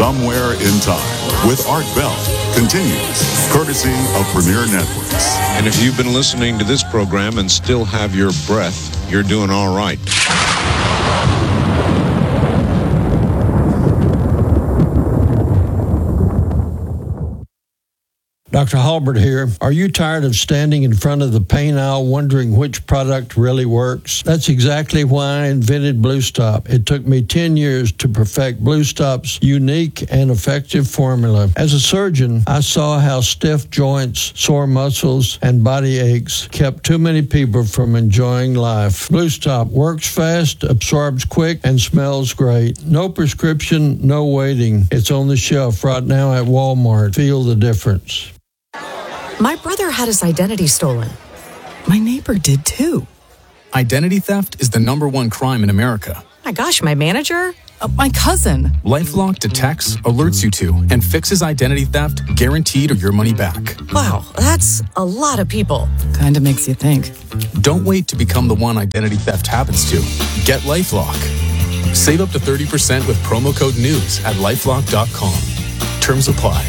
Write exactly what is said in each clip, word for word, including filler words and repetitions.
Somewhere in Time with Art Bell continues, courtesy of Premier Networks. And if you've been listening to this program and still have your breath, you're doing all right. Doctor Halbert here. Are you tired of standing in front of the pain aisle wondering which product really works? That's exactly why I invented Blue Stop. It took me ten years to perfect Blue Stop's unique and effective formula. As a surgeon, I saw how stiff joints, sore muscles, and body aches kept too many people from enjoying life. Blue Stop works fast, absorbs quick, and smells great. No prescription, no waiting. It's on the shelf right now at Walmart. Feel the difference. My brother had his identity stolen. My neighbor did too. Identity theft is the number one crime in America. My gosh, my manager? Uh, my cousin. LifeLock detects, alerts you to, and fixes identity theft guaranteed or your money back. Wow, that's a lot of people. Kinda makes you think. Don't wait to become the one identity theft happens to. Get LifeLock. Save up to thirty percent with promo code NEWS at lifelock dot com. Terms apply.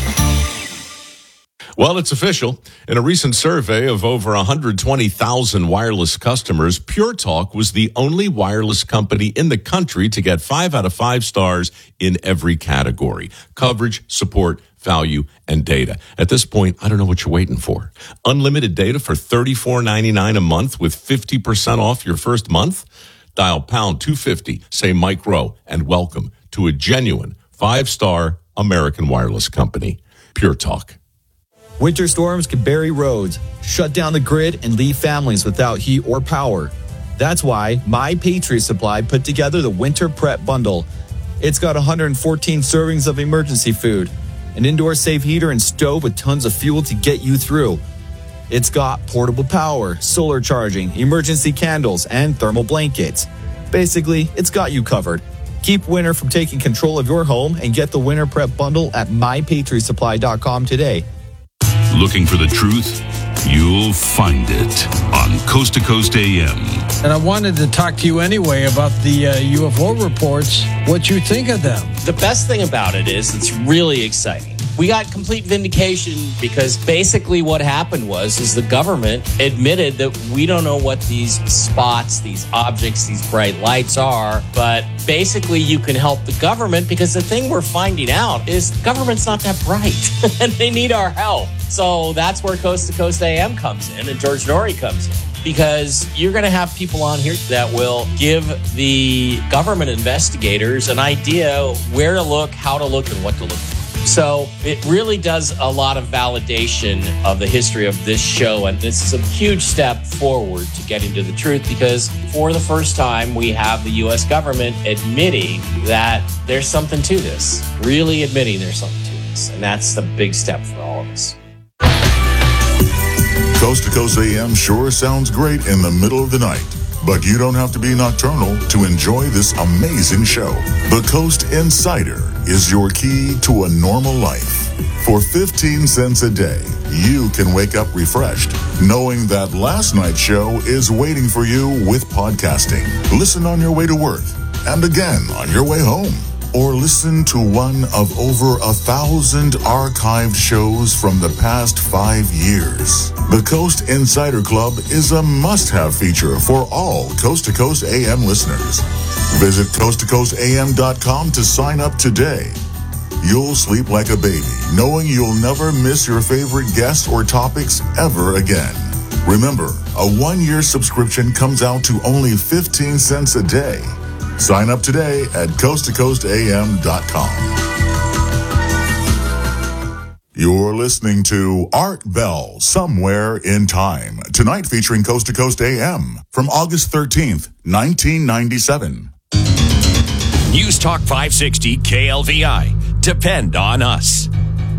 Well, it's official. In a recent survey of over one hundred twenty thousand wireless customers, Pure Talk was the only wireless company in the country to get five out of five stars in every category: coverage, support, value, and data. At this point, I don't know what you're waiting for. Unlimited data for thirty-four ninety-nine a month with fifty percent off your first month? Dial pound two fifty, say Mike Rowe, and welcome to a genuine five-star American wireless company, Pure Talk. Winter storms can bury roads, shut down the grid, and leave families without heat or power. That's why My Patriot Supply put together the Winter Prep Bundle. It's got one hundred fourteen servings of emergency food, an indoor safe heater and stove with tons of fuel to get you through. It's got portable power, solar charging, emergency candles, and thermal blankets. Basically, it's got you covered. Keep winter from taking control of your home and get the Winter Prep Bundle at my patriot supply dot com today. Looking for the truth? You'll find it on Coast to Coast A M. And I wanted to talk to you anyway about the uh, U F O reports, what you think of them. The best thing about it is it's really exciting. We got complete vindication because basically what happened was is the government admitted that we don't know what these spots, these objects, these bright lights are, but basically you can help the government because the thing we're finding out is the government's not that bright and they need our help. So that's where Coast to Coast A M comes in and George Norrie comes in. Because you're going to have people on here that will give the government investigators an idea where to look, how to look, and what to look for. So it really does a lot of validation of the history of this show. And this is a huge step forward to getting to the truth because for the first time, we have the U S government admitting that there's something to this, really admitting there's something to this. And that's the big step for all of us. Coast to Coast A M sure sounds great in the middle of the night, but you don't have to be nocturnal to enjoy this amazing show. The Coast Insider is your key to a normal life. For fifteen cents a day, you can wake up refreshed, knowing that last night's show is waiting for you with podcasting. Listen on your way to work, and again on your way home. Or listen to one of over a thousand archived shows from the past five years. The Coast Insider Club is a must-have feature for all Coast to Coast A M listeners. Visit coast to coast a m dot com to sign up today. You'll sleep like a baby, knowing you'll never miss your favorite guests or topics ever again. Remember, a one-year subscription comes out to only fifteen cents a day. Sign up today at coast to coast a m dot com. You're listening to Art Bell, Somewhere in Time. Tonight featuring Coast to Coast A M from August thirteenth, nineteen ninety-seven. News Talk five sixty K L V I. Depend on us.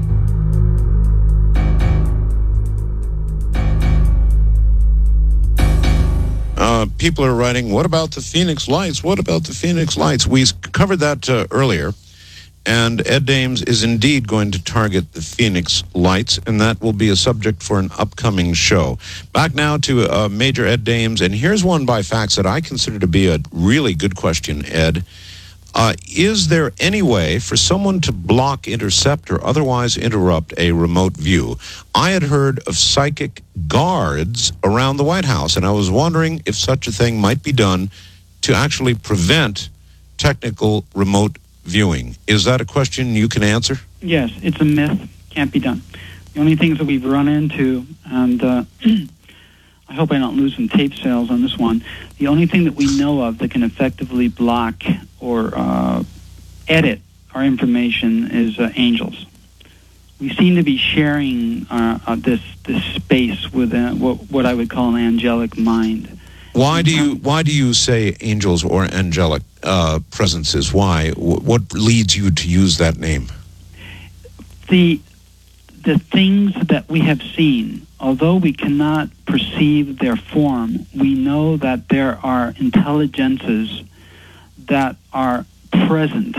Uh, people are writing, what about the Phoenix Lights? What about the Phoenix Lights? We covered that uh, earlier, and Ed Dames is indeed going to target the Phoenix Lights, and that will be a subject for an upcoming show. Back now to uh, Major Ed Dames, and here's one by fax that I consider to be a really good question, Ed. Uh, is there any way for someone to block, intercept, or otherwise interrupt a remote view? I had heard of psychic guards around the White House, and I was wondering if such a thing might be done to actually prevent technical remote viewing. Is that a question you can answer? Yes, it's a myth. Can't be done. The only things that we've run into, and uh, I hope I don't lose some tape sales on this one, the only thing that we know of that can effectively block or uh, edit our information is uh, angels. We seem to be sharing uh, uh, this this space with uh, what, what I would call an angelic mind. Why do you why do you say angels or angelic uh, presences? Why? What leads you to use that name? The the things that we have seen, although we cannot perceive their form, we know that there are intelligences that are present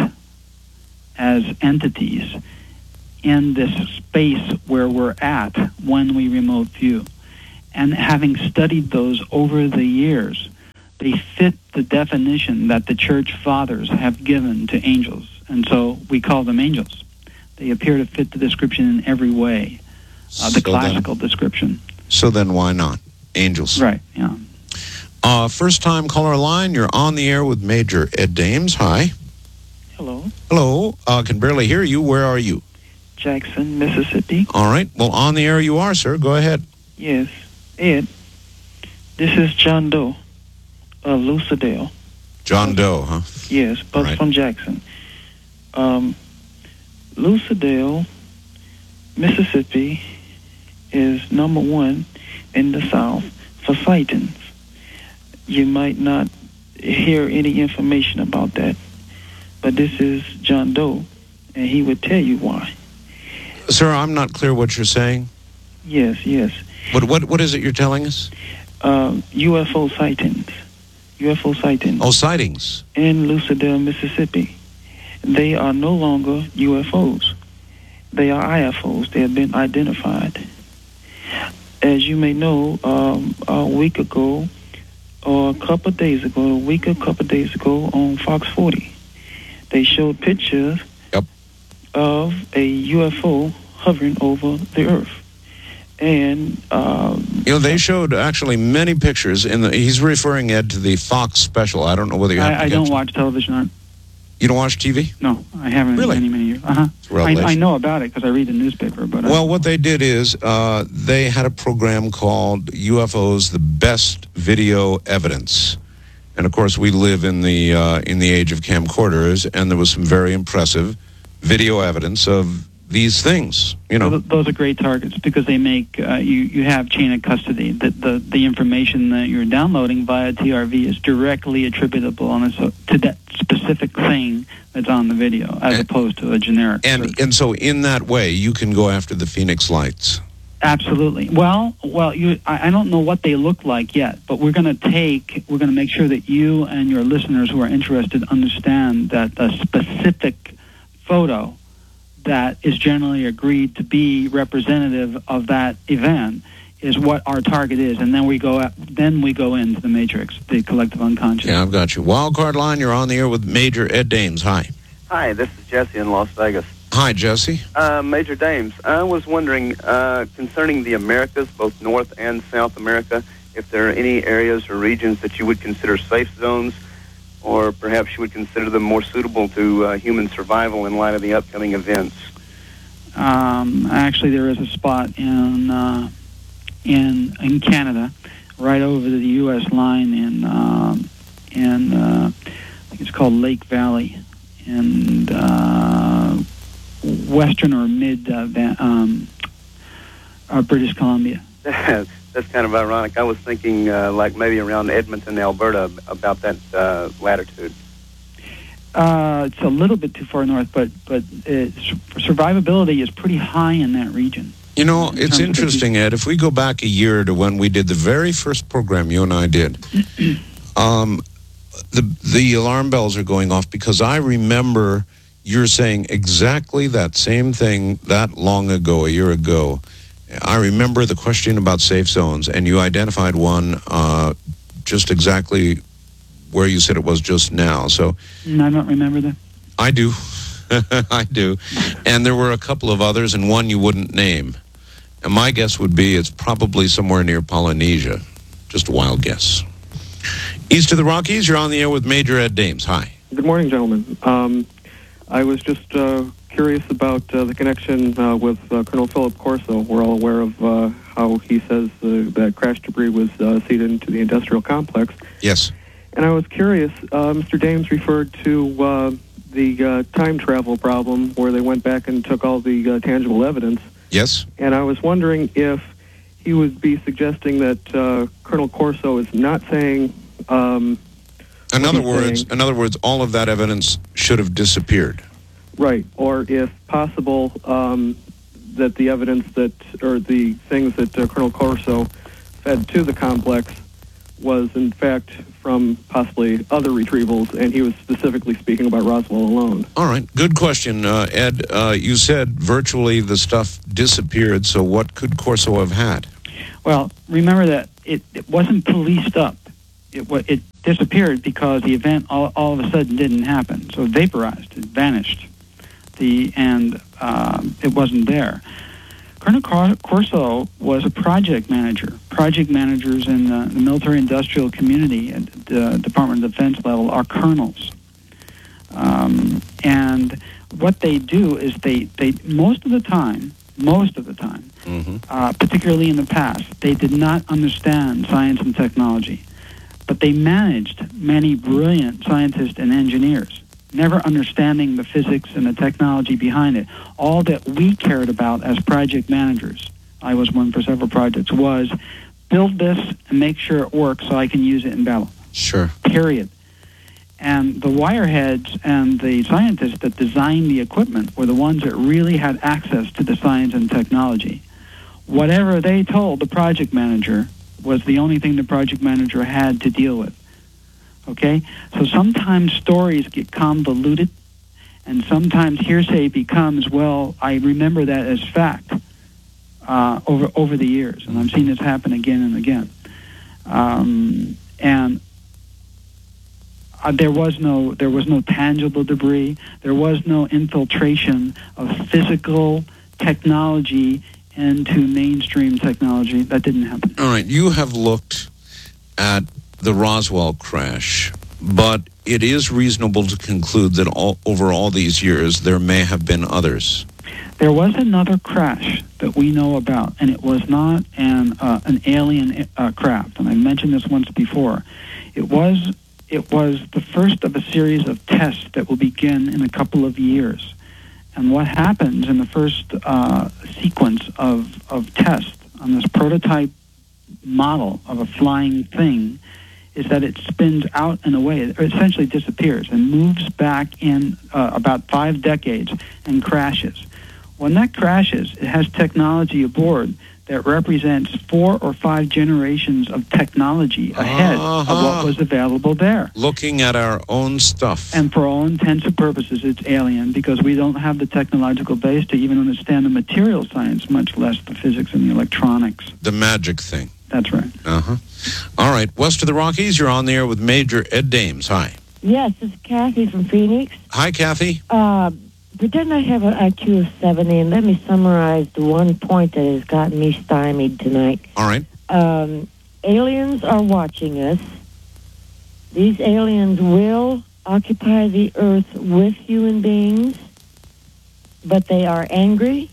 as entities in this space where we're at when we remote view. And having studied those over the years, they fit the definition that the church fathers have given to angels. And so we call them angels. They appear to fit the description in every way, uh, the So classical then- description. So then why not? Angels. Right, yeah. Uh, first time caller line, you're on the air with Major Ed Dames. Hi. Hello, Hello. Uh, can barely hear you. Where are you? Jackson, Mississippi. All right. Well, on the air you are, sir. Go ahead. Yes, Ed. This is John Doe of Lucedale. John Doe, huh? Yes, but Right. from Jackson. Um, Lucedale, Mississippi is number one in the South for sightings. You might not hear any information about that, but this is John Doe, and he would tell you why. Sir, I'm not clear what you're saying. Yes, yes. What what what is it you're telling us? Um, U F O sightings. U F O sightings. Oh, sightings. In Lucedale, Mississippi. They are no longer U F Os. They are I F Os. They have been identified. As you may know, um, a week ago, or a couple of days ago, a week or a couple of days ago on Fox forty, they showed pictures Yep. of a U F O hovering over the Earth. And um, You know, they showed actually many pictures. In the, he's referring, Ed, to the Fox special. I don't know whether you have to I, I get don't to- watch television. Art. You don't watch T V? No, I haven't Really? in many, many years. Uh-huh. It's a revelation. I, I know about it because I read the newspaper. But I- Well, what they did is uh, they had a program called U F Os: The Best Video Evidence, and of course we live in the uh, in the age of camcorders, and there was some very impressive video evidence of these things. You know, Th- those are great targets because they make uh, you you have chain of custody. The, the the information that you're downloading via T R V is directly attributable on a, so, to that specific thing that's on the video, as And- opposed to a generic. and search. and so in that way you can go after the Phoenix Lights. Absolutely. Well, well, you. I, I don't know what they look like yet, but we're going to take. We're going to make sure that you and your listeners who are interested understand that a specific photo that is generally agreed to be representative of that event is what our target is, and then we go. At, then we go into the matrix, the collective unconscious. Yeah, I've got you. Wildcard line, you're on the air with Major Ed Dames. Hi. Hi, this is Jesse in Las Vegas. Hi, Jesse. Uh, Major Dames, I was wondering uh, concerning the Americas, both North and South America, if there are any areas or regions that you would consider safe zones, or perhaps you would consider them more suitable to uh, human survival in light of the upcoming events. Um, actually, there is a spot in uh, in in Canada, right over the U S line in um, in uh, I think it's called Lake Valley, and uh, western or mid uh, Va- um, uh, British Columbia. That's kind of ironic. I was thinking uh, like maybe around Edmonton, Alberta, about that uh, latitude. Uh, it's a little bit too far north, but but it's, survivability is pretty high in that region. You know, In it's terms of interesting, Ed. If we go back a year to when we did the very first program you and I did, um, the the alarm bells are going off because I remember you're saying exactly that same thing that long ago, a year ago. I remember the question about safe zones, and you identified one uh, just exactly where you said it was just now. So Mm, I don't remember that. I do. I do. And there were a couple of others, and one you wouldn't name. And my guess would be it's probably somewhere near Polynesia. Just a wild guess. East of the Rockies, you're on the air with Major Ed Dames. Hi. Good morning, gentlemen. Um, I was just uh, curious about uh, the connection uh, with uh, Colonel Philip Corso. We're all aware of uh, how he says uh, that crash debris was uh, seeded into the industrial complex. Yes. And I was curious, uh, Mister Dames referred to uh, the uh, time travel problem where they went back and took all the uh, tangible evidence. Yes. And I was wondering if he would be suggesting that uh, Colonel Corso is not saying... Um, in other words, saying. in other words, all of that evidence should have disappeared. Right. Or if possible, um, that the evidence that, or the things that uh, Colonel Corso fed to the complex was in fact from possibly other retrievals, and he was specifically speaking about Roswell alone. All right, good question, uh, Ed. Uh, you said virtually the stuff disappeared, so what could Corso have had? Well, remember that it, it wasn't policed up. It, wa- it disappeared because the event all, all of a sudden didn't happen. So it vaporized, it vanished, the and um, it wasn't there. Colonel Cor- Corso was a project manager. Project managers in the, the military-industrial community at the Department of Defense level are colonels. Um, and what they do is they, they most of the time, most of the time, mm-hmm. uh, particularly in the past, they did not understand science and technology. But they managed many brilliant scientists and engineers, never understanding the physics and the technology behind it. All that we cared about as project managers, I was one for several projects, was build this and make sure it works so I can use it in battle. Sure. Period. And the wireheads and the scientists that designed the equipment were the ones that really had access to the science and technology. Whatever they told the project manager was the only thing the project manager had to deal with. Okay? So sometimes stories get convoluted, and sometimes hearsay becomes, well, I remember that as fact uh, over over the years, and I've seen this happen again and again. Um, and uh, there was no there was no tangible debris. There was no infiltration of physical technology into mainstream technology. That didn't happen. All right, you have looked at the Roswell crash, but it is reasonable to conclude that all, over all these years there may have been others. There was another crash that we know about, and it was not an uh, an alien uh, craft. And I mentioned this once before. It was it was the first of a series of tests that will begin in a couple of years. And what happens in the first uh, sequence of, of tests on this prototype model of a flying thing is that it spins out and away. It essentially disappears and moves back in uh, about five decades and crashes. When that crashes, it has technology aboard that represents four or five generations of technology ahead uh-huh. of what was available there. Looking at our own stuff. And for all intents and purposes, it's alien because we don't have the technological base to even understand the material science, much less the physics and the electronics. The magic thing. That's right. Uh-huh. All right, west of the Rockies, you're on the air with Major Ed Dames. Hi. Yes, this is Kathy from Phoenix. Hi, Kathy. Uh, pretend I have an I Q of seventy, and let me summarize the one point that has gotten me stymied tonight. All right. Um, aliens are watching us. These aliens will occupy the earth with human beings, but they are angry.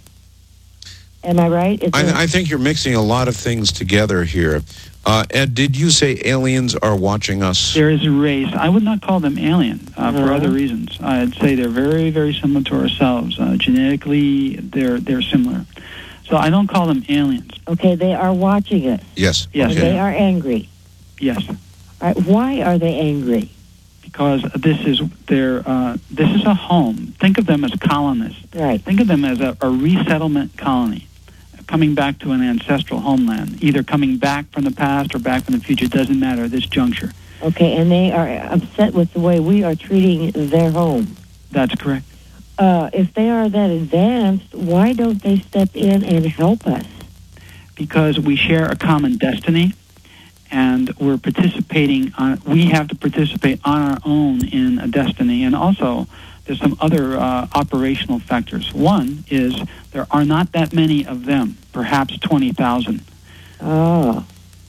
Am I right? It's I, I think you're mixing a lot of things together here. Uh, Ed, did you say aliens are watching us? There is a race. I would not call them alien uh, uh-huh. for other reasons. I'd say they're very, very similar to ourselves. Uh, genetically, they're they're similar. So I don't call them aliens. Okay, they are watching us. Yes. Yes. And they are angry. Yes. All right, why are they angry? Because this is their uh, this is a home. Think of them as colonists. Right. Think of them as a, a resettlement colony, coming back to an ancestral homeland, either coming back from the past or back from the future. It doesn't matter at this juncture. Okay, and they are upset with the way we are treating their home. That's correct. Uh, if they are that advanced, why don't they step in and help us? Because we share a common destiny, and we're participating on, we have to participate on our own in a destiny. And also, there's some other uh, operational factors. One is there are not that many of them, perhaps twenty thousand. Oh.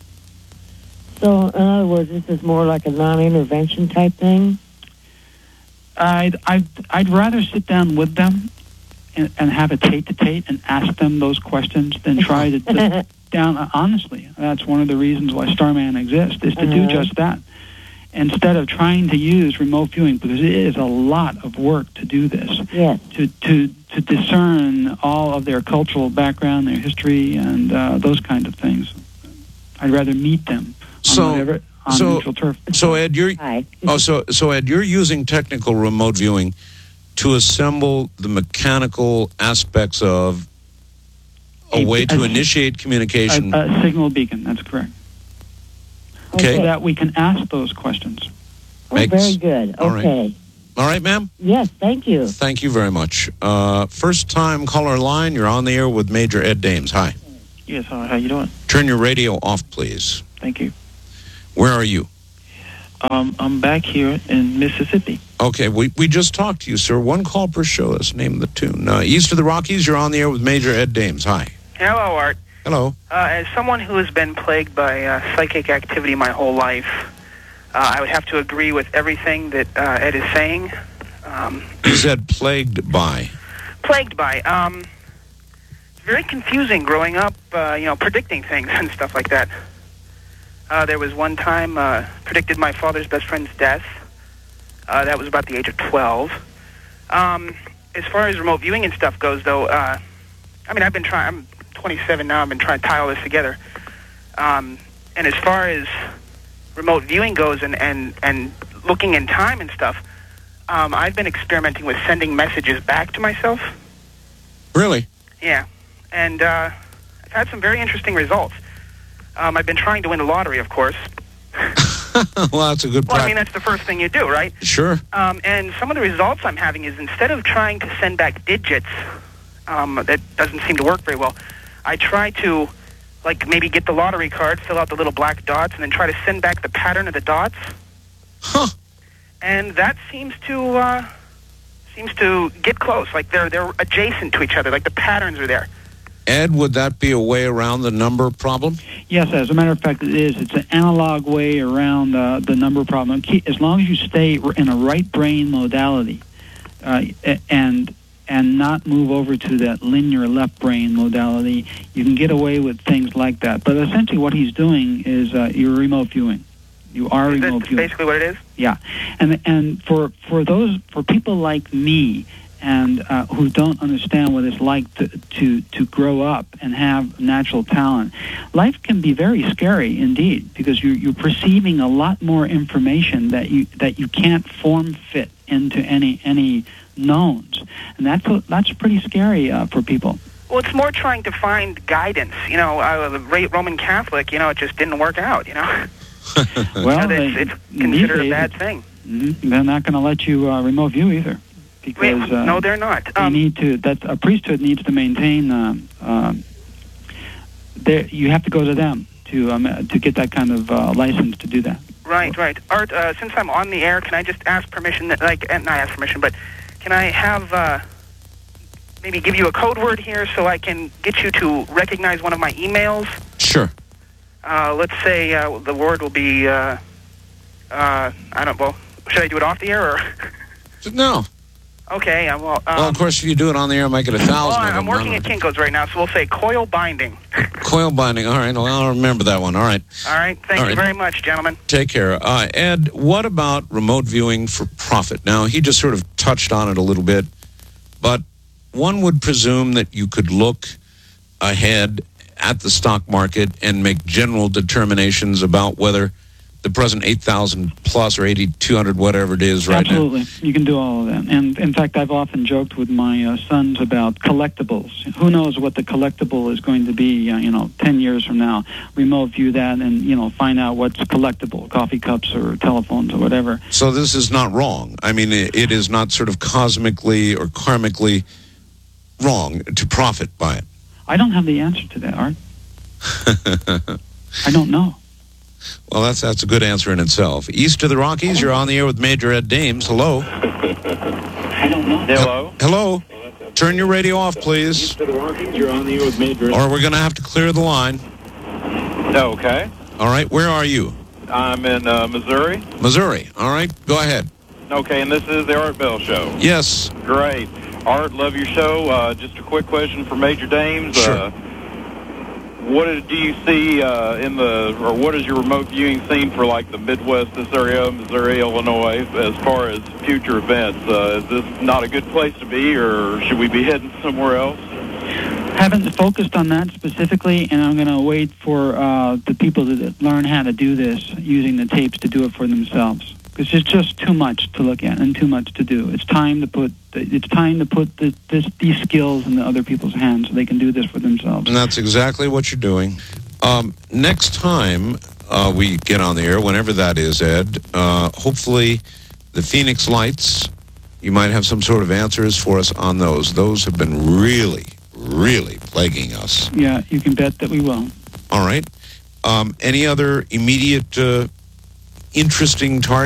So, in other words, this is more like a non-intervention type thing? I'd, I'd, I'd rather sit down with them and, and have a tete-a-tete and ask them those questions than try to sit down honestly. That's one of the reasons why Starman exists, is to uh-huh. do just that. Instead of trying to use remote viewing, because it is a lot of work to do this, yes. to, to, to discern all of their cultural background, their history, and uh, those kind of things. I'd rather meet them on so, whatever, on so, neutral turf. So Ed, you're Hi. oh, so so Ed, you're using technical remote viewing to assemble the mechanical aspects of a, a way to a, initiate communication. A, a signal beacon. That's correct. Okay. So that we can ask those questions. Oh, Makes, very good. All Okay. Right. All right, ma'am? Yes, thank you. Thank you very much. Uh, first time caller line, you're on the air with Major Ed Dames. Hi. Yes, hi. How you doing? Turn your radio off, please. Thank you. Where are you? Um, I'm back here in Mississippi. Okay, we, we just talked to you, sir. One call per show. That's the name of the tune. Uh, east of the Rockies, you're on the air with Major Ed Dames. Hi. Hello, Art. Hello. Uh, as someone who has been plagued by uh, psychic activity my whole life, uh, I would have to agree with everything that uh, Ed is saying. Um, you said plagued by. Plagued by. Um, it's very confusing growing up, uh, you know, predicting things and stuff like that. Uh, there was one time uh, predicted my father's best friend's death. Uh, that was about the age of twelve. Um, as far as remote viewing and stuff goes, though, uh, I mean, I've been trying. I'm twenty-seven now. I've been trying to tie all this together. Um, and as far as remote viewing goes, and, and, and looking in time and stuff, um, I've been experimenting with sending messages back to myself. Really? Yeah, and uh, I've had some very interesting results. Um, I've been trying to win the lottery, of course. Well, that's a good Well, practice. I mean, that's the first thing you do, right? Sure. Um, and some of the results I'm having is instead of trying to send back digits, um, that doesn't seem to work very well, I try to, like, maybe get the lottery card, fill out the little black dots, and then try to send back the pattern of the dots. Huh. And that seems to, uh, seems to get close. Like, they're, they're adjacent to each other. Like, the patterns are there. Ed, would that be a way around the number problem? Yes, as a matter of fact, it is. It's an analog way around uh, the number problem. As long as you stay in a right brain modality uh, and and not move over to that linear left brain modality, you can get away with things like that. But essentially what he's doing is uh, you're remote viewing. You are Is remote that viewing. basically what it is? Yeah. And and for, for those, for people like me, and uh, who don't understand what it's like to, to, to grow up and have natural talent. Life can be very scary indeed, because you're, you're perceiving a lot more information that you that you can't form fit into any any knowns, and that's that's pretty scary uh, for people. Well, it's more trying to find guidance. You know, uh, the great Roman Catholic, you know, it just didn't work out, you know. Well, you know, it's, it's considered a bad thing. Mm-hmm. They're not going to let you uh, remote view either. Because, uh, no, they're not. They Um, need to. That a priesthood needs to maintain. Um, um, there, you have to go to them to um, to get that kind of uh, license to do that. Right, right. Art, uh, since I'm on the air, can I just ask permission? That, like, uh, not ask permission, but can I have uh, maybe give you a code word here so I can get you to recognize one of my emails? Sure. Uh, let's say uh, the word will be. Uh, uh, I don't. Well, should I do it off the air or? No. Okay, uh, well... Um, well, of course, if you do it on the air, I might get a thousand well, of I'm them. working at Kinko's right now, so we'll say coil binding. Coil binding. All right, well, I'll remember that one. All right. All right, thank All you right. very much, gentlemen. Take care. Uh, Ed, what about remote viewing for profit? Now, he just sort of touched on it a little bit, but one would presume that you could look ahead at the stock market and make general determinations about whether the present eight thousand plus or eighty-two hundred, whatever it is right Absolutely. You can do all of that. And in fact, I've often joked with my uh, sons about collectibles. Who knows what the collectible is going to be, uh, you know, ten years from now. Remote view that and, you know, find out what's collectible, coffee cups or telephones or whatever. now. So this is not wrong. I mean, it, it is not sort of cosmically or karmically wrong to profit by it. I don't have the answer to that, Art. I don't know. Well, that's that's a good answer in itself. East of the Rockies, you're on the air with Major Ed Dames. Hello. Hello. Hello. Turn your radio off, please. East of the Rockies, you're on the air with Major Ed. Or we're going to have to clear the line. Okay. All right. Where are you? I'm in uh, Missouri. Missouri. All right. Go ahead. Okay, and this is the Art Bell Show. Yes. Great. Art, love your show. Uh, just a quick question for Major Dames. Sure. Uh, what do you see uh, in the, or what is your remote viewing scene for like the Midwest, this area, Missouri, Illinois, as far as future events? Uh, is this not a good place to be, or should we be heading somewhere else? Haven't focused on that specifically, and I'm going to wait for uh, the people that learn how to do this using the tapes to do it for themselves. Because it's just too much to look at and too much to do. It's time to put the, it's time to put the, this, these skills in the other people's hands so they can do this for themselves. And that's exactly what you're doing. Um, next time uh, we get on the air, whenever that is, Ed, uh, hopefully the Phoenix Lights, you might have some sort of answers for us on those. Those have been really, really plaguing us. Yeah, you can bet that we will. All right. Um, any other immediate uh, interesting targets?